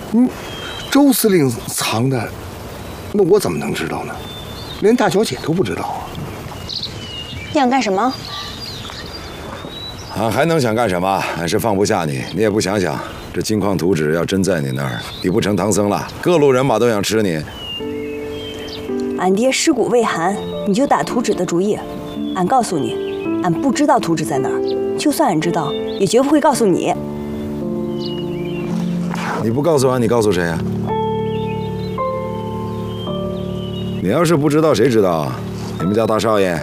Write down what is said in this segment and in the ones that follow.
周司令藏的，那我怎么能知道呢？连大小姐都不知道啊！ 你想干什么？ 俺还能想干什么？俺是放不下你，你也不想想，这金矿图纸要真在你那儿，你不成唐僧了，各路人马都想吃你。 俺爹尸骨未寒，你就打图纸的主意。俺告诉你，俺不知道图纸在哪儿，就算俺知道，也绝不会告诉你。 你不告诉俺，你告诉谁啊？你要是不知道，谁知道啊？你们家大少爷、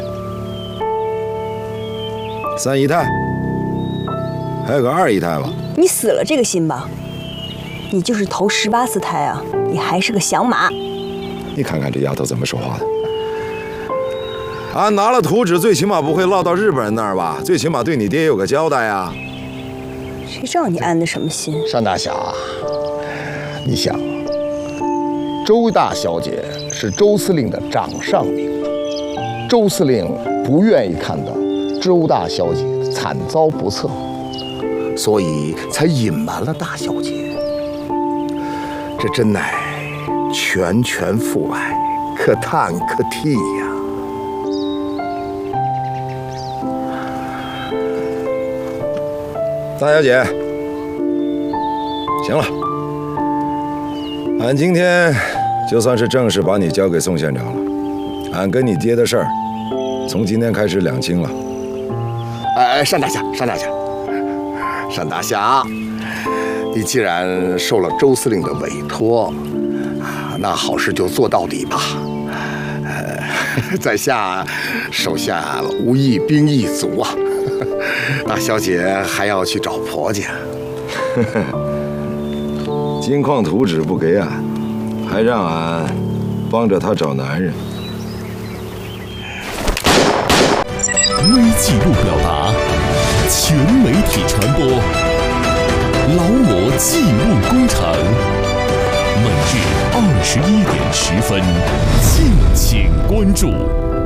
三姨太，还有个二姨太吧？ 你死了这个心吧？你就是头18次胎啊，你还是个响马。 你看看这丫头怎么说话的。俺拿了图纸，最起码不会落到日本人那儿吧？最起码对你爹有个交代呀。 谁知道你安的什么心？ 单大侠，你想，周大小姐是周司令的掌上明，周司令不愿意看到周大小姐惨遭不测，所以才隐瞒了大小姐。这真乃拳拳父爱，可叹可替呀。 大小姐，行了，俺今天就算是正式把你交给宋县长了。俺跟你爹的事儿，从今天开始两清了。 单大侠，单大侠，你既然受了周司令的委托，那好事就做到底吧。在下手下无一兵一卒啊。大小姐还要去找婆家。 金矿图纸不给俺，还让俺帮着他找男人。 微纪录表达，全媒体传播，劳模记录工程，每日21点10分，敬请关注。